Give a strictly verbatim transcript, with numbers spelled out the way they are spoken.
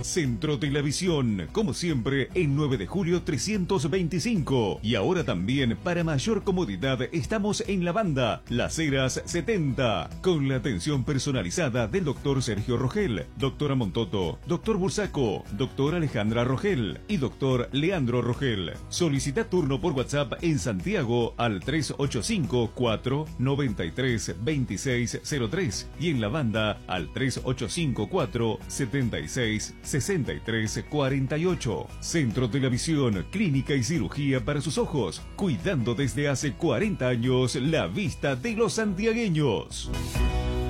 Centro de la Visión, como siempre, en nueve de julio trescientos veinticinco. Y ahora también, para mayor comodidad, estamos en la banda Las Heras setenta, con la atención personalizada del doctor Sergio Rogel, doctora Montoto, doctor Bursaco, doctora Alejandra Rogel y doctor Leandro Rogel. Solicita turno por WhatsApp en Santiago al tres ocho cinco, cuatro nueve tres, dos seis cero tres y en la banda al tres ocho cinco, cuatro siete seis, seis tres cuatro ocho. Centro de la Visión, clínica y cirugía para sus ojos, cuidando desde hace cuarenta años la vista de los santiagueños.